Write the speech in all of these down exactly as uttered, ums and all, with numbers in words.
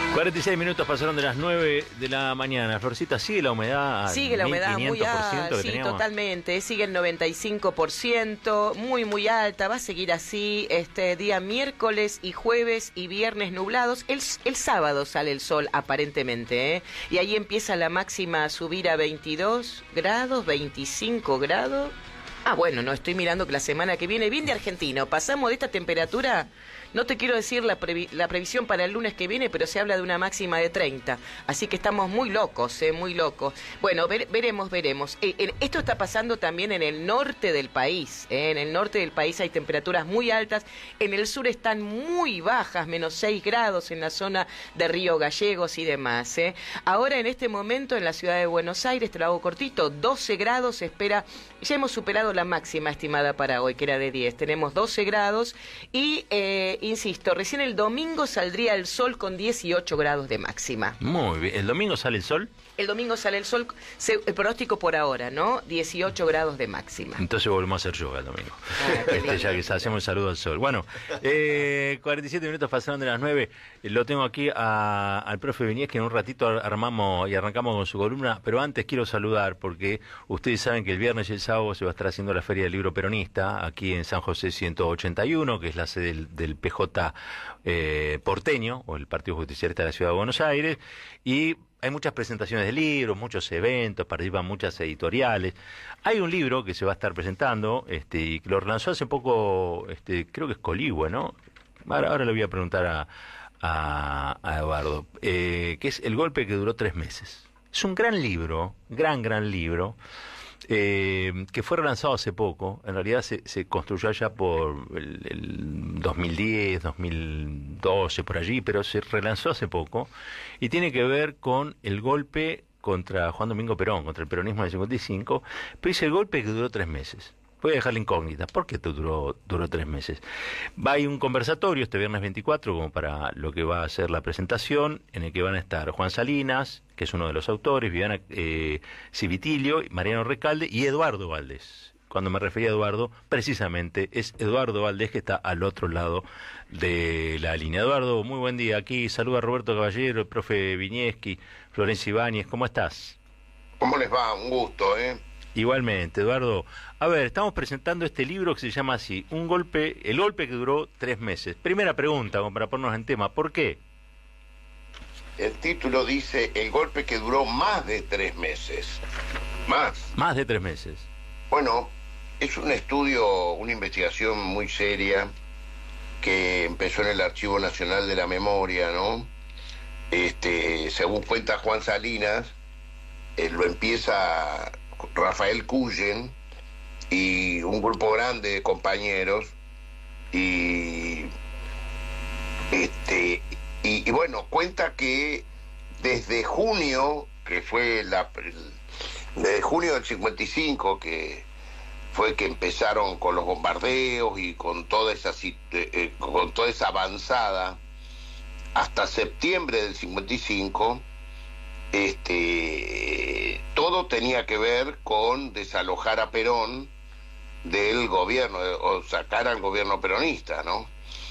cuarenta y seis minutos pasaron de las nueve de la mañana. Florcita, ¿sigue la humedad? Sigue la humedad muy alta, sí, totalmente. Sigue el noventa y cinco por ciento, muy, muy alta. Va a seguir así este día miércoles y jueves y viernes nublados. El, el sábado sale el sol, aparentemente, ¿eh? Y ahí empieza la máxima a subir a veintidós grados, veinticinco grados. Ah, bueno, no, estoy mirando que la semana que viene, bien de argentino, pasamos de esta temperatura. No te quiero decir la, previ la previsión para el lunes que viene, pero se habla de una máxima de treinta. Así que estamos muy locos, eh, muy locos. Bueno, ver, veremos, veremos. Eh, eh, esto está pasando también en el norte del país. Eh. En el norte del país hay temperaturas muy altas. En el sur están muy bajas, menos seis grados en la zona de Río Gallegos y demás. Eh. Ahora, en este momento, en la ciudad de Buenos Aires, te lo hago cortito, doce grados se espera. Ya hemos superado la máxima estimada para hoy, que era de diez. Tenemos doce grados y... Eh, insisto, recién el domingo saldría el sol con dieciocho grados de máxima. Muy bien. ¿El domingo sale el sol? El domingo sale el sol, se, el pronóstico por ahora, ¿no? dieciocho grados de máxima. Entonces volvemos a hacer yoga el domingo. Ah, este, ya que hacemos el saludo al sol. Bueno, eh, cuarenta y siete minutos pasaron de las nueve. Lo tengo aquí a, al profe Viñez, que en un ratito armamos y arrancamos con su columna. Pero antes quiero saludar, porque ustedes saben que el viernes y el sábado se va a estar haciendo la Feria del Libro Peronista, aquí en San José ciento ochenta y uno, que es la sede del, del P J eh, porteño, o el Partido Justicialista de la Ciudad de Buenos Aires, y hay muchas presentaciones de libros, muchos eventos, participan muchas editoriales. Hay un libro que se va a estar presentando, este, y que lo lanzó hace poco, este, creo que es Coligüe, ¿no? Ahora, ahora le voy a preguntar a, a, a Eduardo, eh, que es El golpe que duró tres meses. Es un gran libro, gran, gran libro, eh, que fue relanzado hace poco. En realidad se, se construyó allá por el, el dos mil diez, dos mil doce, por allí, pero se relanzó hace poco y tiene que ver con el golpe contra Juan Domingo Perón, contra el peronismo del cincuenta y cinco, pero dice el golpe que duró tres meses. Voy a dejar la incógnita. ¿Por qué duró, duró tres meses? Va a ir un conversatorio este viernes veinticuatro, como para lo que va a ser la presentación, en el que van a estar Juan Salinas, que es uno de los autores, Viviana eh, Civitilio, Mariano Recalde y Eduardo Valdés. Cuando me refería a Eduardo, precisamente es Eduardo Valdés, que está al otro lado de la línea. Eduardo, muy buen día. Aquí saluda Roberto Caballero, el profe Viñeski, Florencia Ibáñez. ¿Cómo estás? ¿Cómo les va? Un gusto, ¿eh? Igualmente, Eduardo. A ver, estamos presentando este libro que se llama así, un golpe, el golpe que duró tres meses. Primera pregunta, como para ponernos en tema, ¿por qué? El título dice, el golpe que duró más de tres meses. Más. Más de tres meses. Bueno, es un estudio, una investigación muy seria que empezó en el Archivo Nacional de la Memoria, ¿no? Este, según cuenta Juan Salinas, eh, lo empieza Rafael Cuyen y un grupo grande de compañeros y este y, y bueno, cuenta que desde junio, que fue la desde junio del cincuenta y cinco, que fue que empezaron con los bombardeos y con toda esa eh, con toda esa avanzada, hasta septiembre del cincuenta y cinco, este todo tenía que ver con desalojar a Perón del gobierno, o sacar al gobierno peronista, ¿no?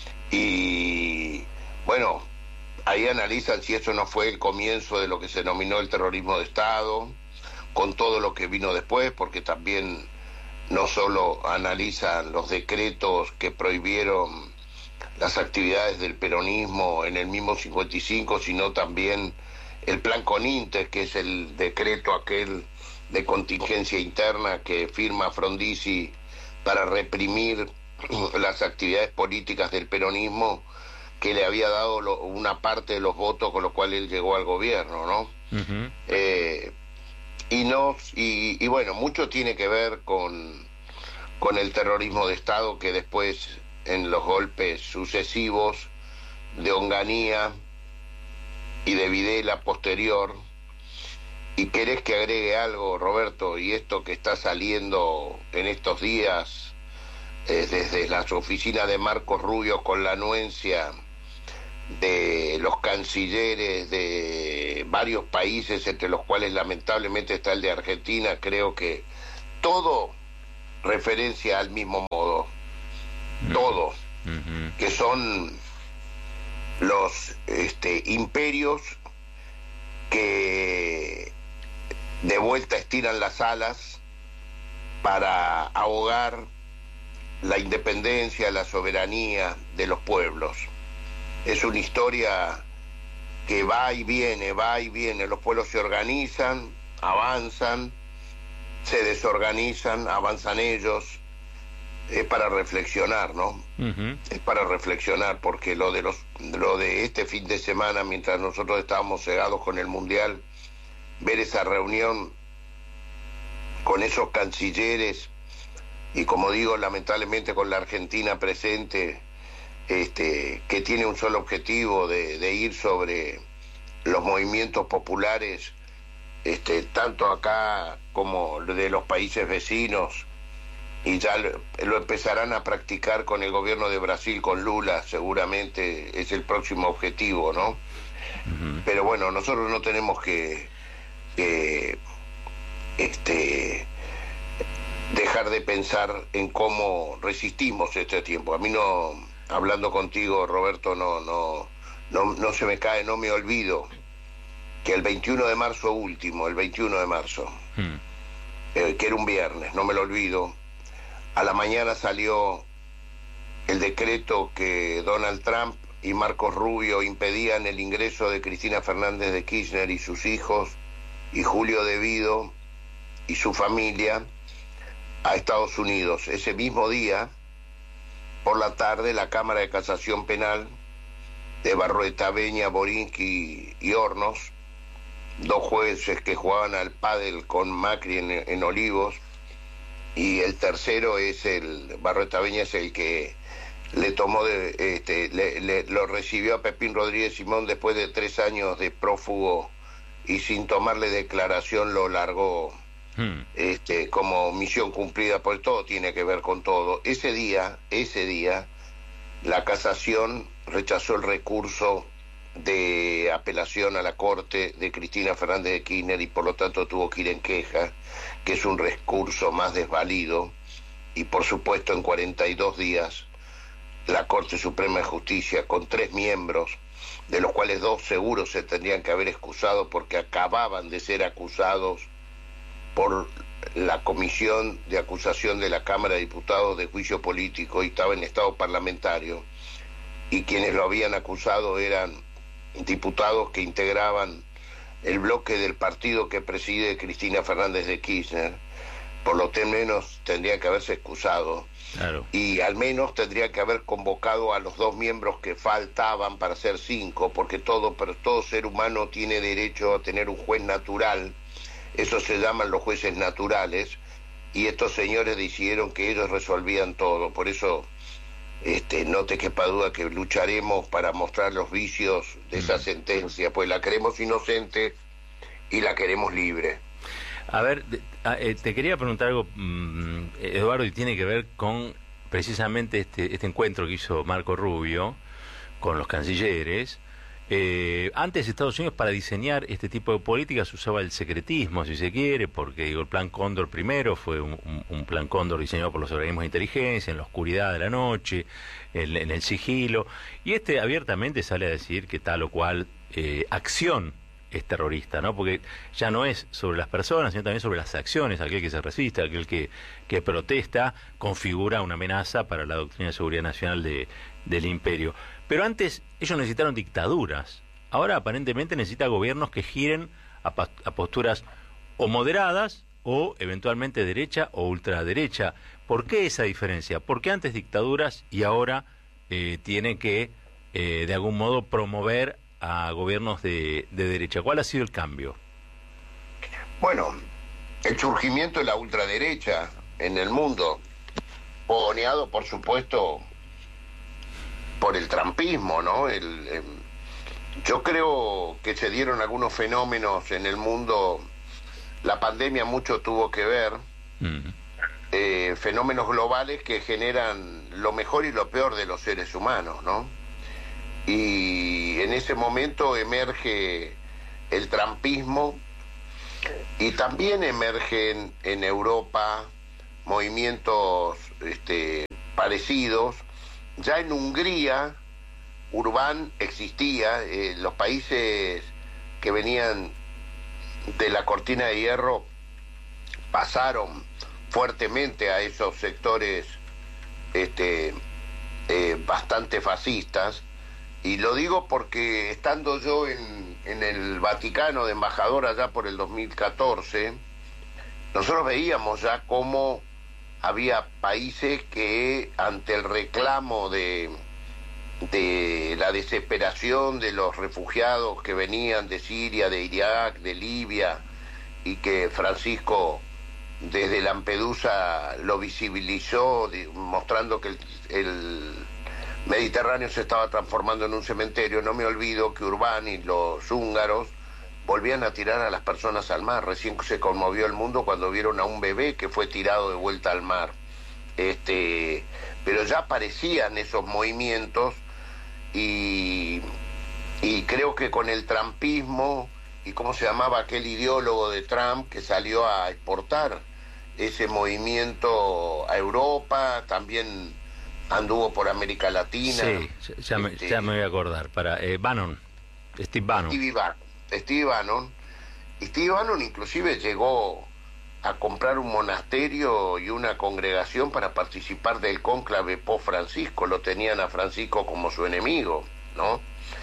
Y bueno, ahí analizan si eso no fue el comienzo de lo que se denominó el terrorismo de Estado, con todo lo que vino después, porque también no solo analizan los decretos que prohibieron las actividades del peronismo en el mismo cincuenta y cinco, sino también el plan Coninter, que es el decreto aquel de contingencia interna que firma Frondizi para reprimir las actividades políticas del peronismo, que le había dado lo, una parte de los votos con los cuales él llegó al gobierno, ¿no? Uh-huh. Eh, y, nos, y, y bueno, mucho tiene que ver con, con el terrorismo de Estado, que después, en los golpes sucesivos de Onganía y de Videla posterior. ¿Y querés que agregue algo, Roberto? Y esto que está saliendo en estos días eh, desde las oficinas de Marcos Rubio, con la anuencia de los cancilleres de varios países, entre los cuales lamentablemente está el de Argentina, creo que todo referencia al mismo modo, todo, uh-huh. que son los este, imperios que de vuelta estiran las alas para ahogar la independencia, la soberanía de los pueblos. Es una historia que va y viene, va y viene. Los pueblos se organizan, avanzan, se desorganizan, avanzan ellos. Es para reflexionar, ¿no? Uh-huh. Es para reflexionar, porque lo de los lo de este fin de semana, mientras nosotros estábamos cegados con el Mundial, ver esa reunión con esos cancilleres y, como digo, lamentablemente con la Argentina presente, este, que tiene un solo objetivo de, de ir sobre los movimientos populares, este, tanto acá como de los países vecinos, y ya lo, lo empezarán a practicar con el gobierno de Brasil, con Lula, seguramente es el próximo objetivo, ¿no? Uh-huh. Pero bueno, nosotros no tenemos que, que este, dejar de pensar en cómo resistimos este tiempo. A mí no, hablando contigo, Roberto, no, no, no, no se me cae, no me olvido que el veintiuno de marzo último, el veintiuno de marzo, uh-huh. eh, que era un viernes, no me lo olvido. A la mañana salió el decreto que Donald Trump y Marcos Rubio impedían el ingreso de Cristina Fernández de Kirchner y sus hijos y Julio De Vido y su familia a Estados Unidos. Ese mismo día, por la tarde, la Cámara de Casación Penal de Barrueta, Beña, Borinsky y Hornos, dos jueces que jugaban al pádel con Macri en, en Olivos, y el tercero es el Barrueta Beña, es el que le tomó de, este, le, le, lo recibió a Pepín Rodríguez Simón después de tres años de prófugo y sin tomarle declaración lo largó hmm. este, como misión cumplida, porque todo tiene que ver con todo. Ese día, ese día, la casación rechazó el recurso de apelación a la Corte de Cristina Fernández de Kirchner y por lo tanto tuvo que ir en queja, que es un recurso más desvalido, y por supuesto en cuarenta y dos días la Corte Suprema de Justicia, con tres miembros, de los cuales dos seguros se tendrían que haber excusado porque acababan de ser acusados por la Comisión de Acusación de la Cámara de Diputados de Juicio Político y estaba en estado parlamentario, y quienes lo habían acusado eran diputados que integraban el bloque del partido que preside Cristina Fernández de Kirchner. Por lo menos tendría que haberse excusado. Claro. Y al menos tendría que haber convocado a los dos miembros que faltaban para ser cinco, porque todo, pero todo ser humano tiene derecho a tener un juez natural. Eso se llaman los jueces naturales, y estos señores decidieron que ellos resolvían todo. Por eso Este, no te quepa duda que lucharemos para mostrar los vicios de esa sentencia, pues la queremos inocente y la queremos libre. A ver, te quería preguntar algo, Eduardo, y tiene que ver con precisamente este, este encuentro que hizo Marco Rubio con los cancilleres. Eh, antes Estados Unidos, para diseñar este tipo de políticas, usaba el secretismo, si se quiere, porque digo, el plan Cóndor primero fue un, un, un plan Cóndor diseñado por los organismos de inteligencia, en la oscuridad de la noche, en, en el sigilo, y este abiertamente sale a decir que tal o cual eh, acción es terrorista, ¿no? Porque ya no es sobre las personas, sino también sobre las acciones. Aquel que se resiste, aquel que, que protesta, configura una amenaza para la doctrina de seguridad nacional de, del imperio. Pero antes ellos necesitaron dictaduras. Ahora aparentemente necesita gobiernos que giren a, a posturas o moderadas o eventualmente derecha o ultraderecha. ¿Por qué esa diferencia? ¿Por qué antes dictaduras y ahora eh, tiene que eh, de algún modo promover a gobiernos de, de derecha? ¿Cuál ha sido el cambio? Bueno, el surgimiento de la ultraderecha en el mundo, fogoneado por supuesto por el trumpismo, ¿no? El, el, yo creo que se dieron algunos fenómenos en el mundo, la pandemia mucho tuvo que ver, mm. eh, fenómenos globales que generan lo mejor y lo peor de los seres humanos, ¿no? Y en ese momento emerge el trumpismo y también emergen en Europa movimientos este, parecidos. Ya en Hungría Urbán existía, eh, los países que venían de la cortina de hierro pasaron fuertemente a esos sectores este, eh, bastante fascistas, y lo digo porque estando yo en, en el Vaticano de embajador allá por el dos mil catorce, nosotros veíamos ya cómo había países que ante el reclamo de, de la desesperación de los refugiados que venían de Siria, de Irak, de Libia, y que Francisco desde Lampedusa lo visibilizó, mostrando que el, el Mediterráneo se estaba transformando en un cementerio. No me olvido que Urbán y los húngaros volvían a tirar a las personas al mar. Recién se conmovió el mundo cuando vieron a un bebé que fue tirado de vuelta al mar. Este, pero ya aparecían esos movimientos, y, y creo que con el trumpismo, y cómo se llamaba aquel ideólogo de Trump que salió a exportar ese movimiento a Europa, también anduvo por América Latina. Sí, ya me, este, ya me voy a acordar. Para eh, Bannon, Steve Bannon. Steve Bannon. Steve Bannon. Steve Bannon inclusive llegó a comprar un monasterio y una congregación para participar del cónclave post-Francisco. Lo tenían a Francisco como su enemigo, ¿no?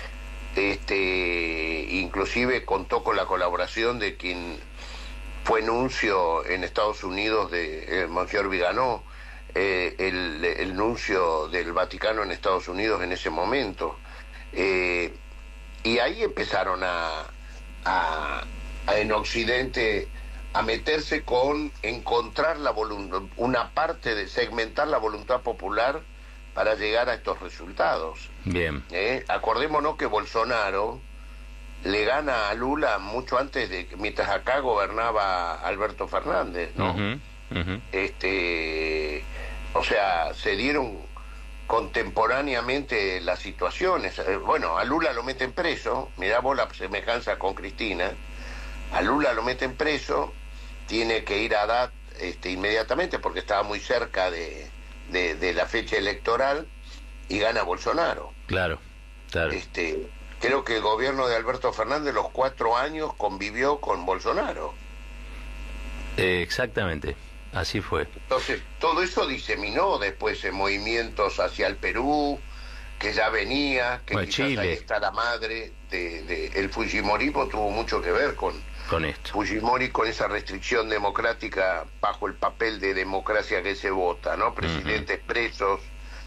Este, inclusive contó con la colaboración de quien fue nuncio en Estados Unidos, de eh, Monseñor Viganó, eh, el, el nuncio del Vaticano en Estados Unidos en ese momento. Eh, y ahí empezaron a, a, a en Occidente a meterse con encontrar la voluntad, una parte de segmentar la voluntad popular para llegar a estos resultados. Bien. ¿Eh? Acordémonos que Bolsonaro le gana a Lula mucho antes de que, mientras acá gobernaba Alberto Fernández, ¿no? Uh-huh, uh-huh. Este, o sea, se dieron contemporáneamente las situaciones. Bueno, a Lula lo meten preso, mirá vos la semejanza con Cristina. A Lula lo meten preso, tiene que ir a Haddad este, inmediatamente porque estaba muy cerca de, de, de la fecha electoral, y gana Bolsonaro. Claro, claro. Este, creo que el gobierno de Alberto Fernández los cuatro años convivió con Bolsonaro. Eh, exactamente, así fue. Entonces, todo eso diseminó después en movimientos hacia el Perú, que ya venía, que bueno, quizás Chile. Ahí está la madre de, de el fujimorismo, tuvo mucho que ver con, con esto. Fujimori, con esa restricción democrática bajo el papel de democracia que se vota, ¿no? Presidentes uh-huh. presos.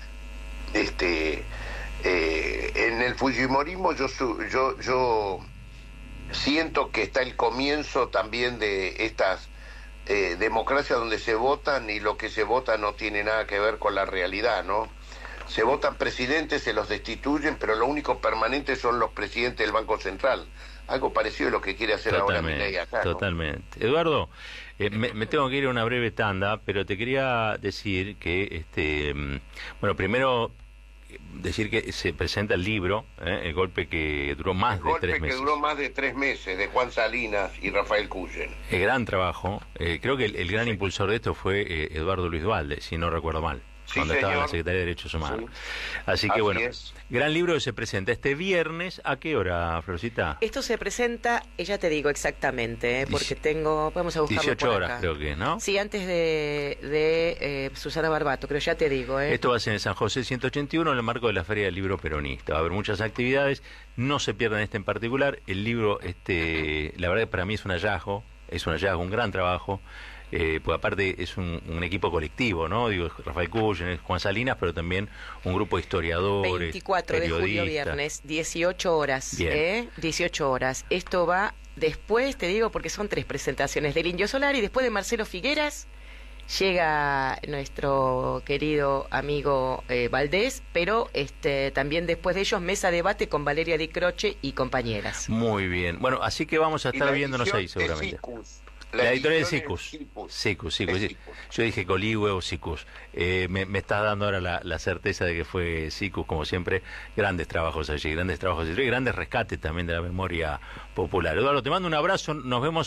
Este, eh, en el fujimorismo yo, yo, yo siento que está el comienzo también de estas eh, democracias donde se votan y lo que se vota no tiene nada que ver con la realidad, ¿no? Se votan presidentes, se los destituyen, pero lo único permanente son los presidentes del Banco Central. Algo parecido a lo que quiere hacer totalmente, ahora Milei acá, ¿no? Totalmente. Eduardo, eh, me, me tengo que ir a una breve tanda, pero te quería decir que, este, bueno, primero decir que se presenta el libro, ¿eh? El golpe que duró más el de tres meses. El golpe que duró más de tres meses, de Juan Salinas y Rafael Cuyen. El gran trabajo. Eh, creo que el, el gran sí. impulsor de esto fue eh, Eduardo Luis Duhalde, si no recuerdo mal. Sí, cuando señor. Estaba en la Secretaría de Derechos Humanos. Sí. Así que Así bueno, es. Gran libro que se presenta este viernes. ¿A qué hora, Florcita? Esto se presenta, ya te digo exactamente, ¿eh? Porque tengo, podemos a buscarlo dieciocho por horas acá. Creo que, ¿no? Sí, antes de, de eh, Susana Barbato, pero ya te digo. ¿eh? Esto va a ser en San José ciento ochenta y uno, en el marco de la Feria del Libro Peronista. Va a haber muchas actividades, no se pierdan este en particular. El libro, este, la verdad que para mí es un hallazgo, es un hallazgo, un gran trabajo. Eh, pues aparte es un, un equipo colectivo, ¿no? Digo, Rafael Cuyen, Juan Salinas, pero también un grupo de historiadores, veinticuatro de julio, viernes, dieciocho horas, ¿eh? dieciocho horas. Esto va después, te digo, porque son tres presentaciones del Indio Solar, y después de Marcelo Figueras llega nuestro querido amigo eh, Valdés, pero este también después de ellos mesa debate con Valeria Di Croce y compañeras. Muy bien. Bueno, así que vamos a estar viéndonos ahí seguramente. La, la editorial de Sicus. Sicus, Sicus. Yo dije Coligüe o Sicus. Eh, me, me estás dando ahora la, la certeza de que fue Sicus, como siempre. Grandes trabajos allí, grandes trabajos allí, y grandes rescates también de la memoria popular. Eduardo, te mando un abrazo. Nos vemos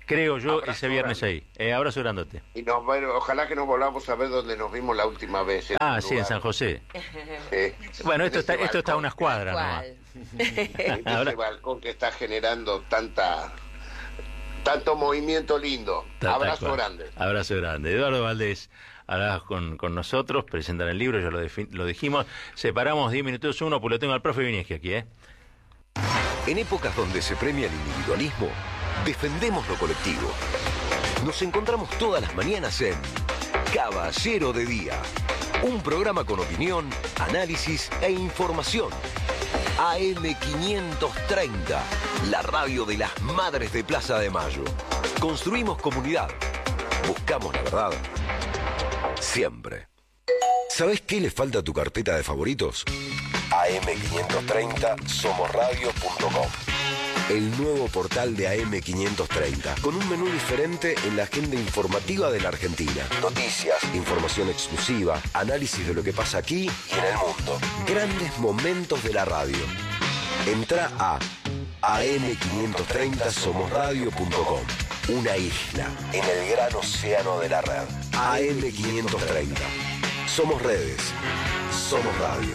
creo yo, abrazo ese viernes grande. Ahí. Eh, abrazo grandote. Y nos, bueno, ojalá que nos volvamos a ver donde nos vimos la última vez. Ah, sí, lugar. En San José. Eh, bueno, esto está, esto está a unas cuadras nomás. Ese balcón que está generando tanta... tanto movimiento lindo. Tal, abrazo tal grande. Abrazo grande. Eduardo Valdés, hablas con, con nosotros, presentan el libro, ya lo, lo dijimos. Separamos diez minutos uno, pues lo tengo al profe Vinieski aquí, ¿eh? En épocas donde se premia el individualismo, defendemos lo colectivo. Nos encontramos todas las mañanas en Caballero de Día. Un programa con opinión, análisis e información. A M quinientos treinta, la radio de las madres de Plaza de Mayo. Construimos comunidad. Buscamos la verdad. Siempre. ¿Sabés qué le falta a tu carpeta de favoritos? A M quinientos treinta somos radio punto com. El nuevo portal de A M quinientos treinta, con un menú diferente en la agenda informativa de la Argentina. Noticias, información exclusiva, análisis de lo que pasa aquí y en el mundo. Grandes momentos de la radio. Entra a A M quinientos treinta somos radio punto com. Una isla en el gran océano de la red. A M quinientos treinta. Somos redes. Somos radio.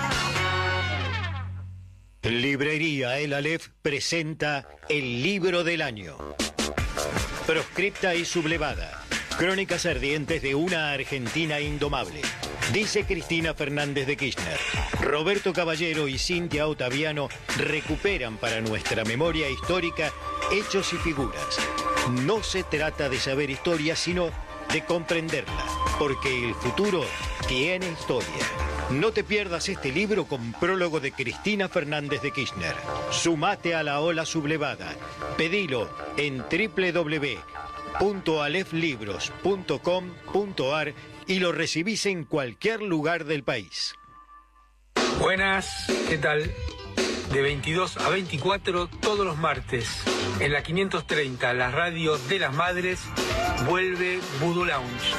Librería El Aleph presenta El Libro del Año. Proscripta y sublevada. Crónicas ardientes de una Argentina indomable. Dice Cristina Fernández de Kirchner. Roberto Caballero y Cintia Ottaviano recuperan para nuestra memoria histórica hechos y figuras. No se trata de saber historia, sino de comprenderla, porque el futuro tiene historia. No te pierdas este libro con prólogo de Cristina Fernández de Kirchner. Sumate a la ola sublevada. Pedilo en doble u doble u doble u punto alef libros punto com punto ar y lo recibís en cualquier lugar del país. Buenas, ¿qué tal? De veintidós a veinticuatro todos los martes en la quinientos treinta, la radio de las madres, vuelve Voodoo Lounge.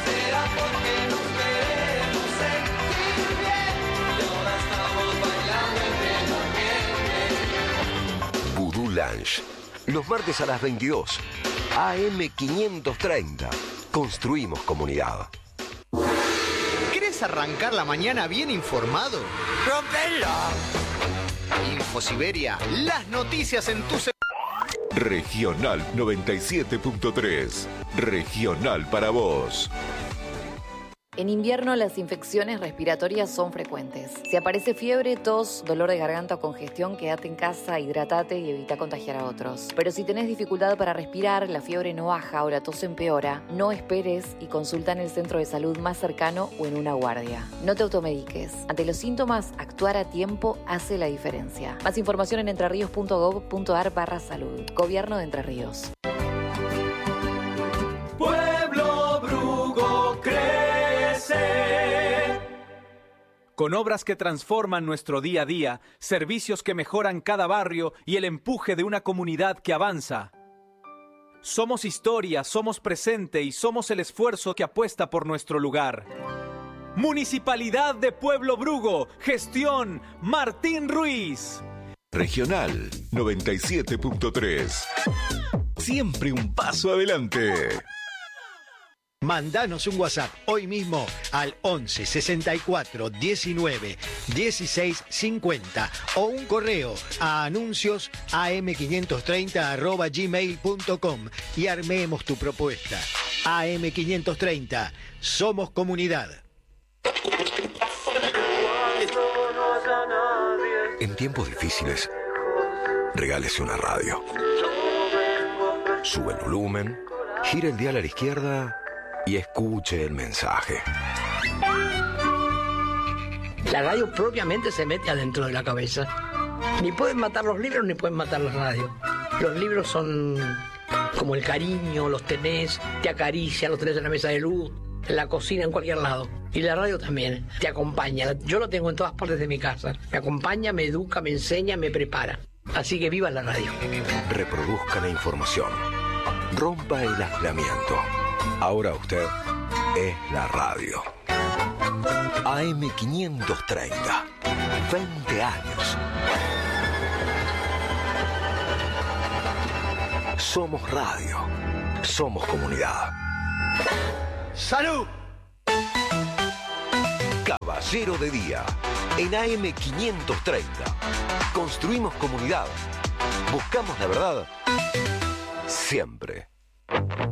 Voodoo Lounge, los martes a las veintidós, A M quinientos treinta. Construimos comunidad. ¿Querés arrancar la mañana bien informado? ¡Rompela! Infosiberia, las noticias en tu... Regional noventa y siete punto tres. Regional para vos. En invierno las infecciones respiratorias son frecuentes. Si aparece fiebre, tos, dolor de garganta o congestión, quédate en casa, hidratate y evita contagiar a otros. Pero si tenés dificultad para respirar, la fiebre no baja o la tos empeora, no esperes y consulta en el centro de salud más cercano o en una guardia. No te automediques. Ante los síntomas, actuar a tiempo hace la diferencia. Más información en entrerríos punto gob punto ar barra salud. Gobierno de Entre Ríos. Pueblo Brugo crece. Con obras que transforman nuestro día a día, servicios que mejoran cada barrio y el empuje de una comunidad que avanza. Somos historia, somos presente y somos el esfuerzo que apuesta por nuestro lugar. Municipalidad de Pueblo Brugo, gestión Martín Ruiz. Regional noventa y siete punto tres. Siempre un paso adelante. Mandanos un WhatsApp hoy mismo al once sesenta y cuatro diecinueve dieciséis cincuenta o un correo a anuncios a m quinientos treinta arroba gmail punto com y armemos tu propuesta. A M quinientos treinta, somos comunidad. En tiempos difíciles, regálese una radio. Sube el volumen, gira el dial a la izquierda y escuche el mensaje. La radio propiamente se mete adentro de la cabeza. Ni pueden matar los libros ni pueden matar la radio. Los libros son como el cariño, los tenés, te acarician, los tenés en la mesa de luz, en la cocina, en cualquier lado. Y la radio también, te acompaña. Yo lo tengo en todas partes de mi casa. Me acompaña, me educa, me enseña, me prepara. Así que viva la radio. Reproduzca la información. Rompa el aislamiento. Ahora usted es la radio. A M quinientos treinta. veinte años. Somos radio. Somos comunidad. ¡Salud! Caballero de Día. En A M quinientos treinta. Construimos comunidad. Buscamos la verdad. Siempre.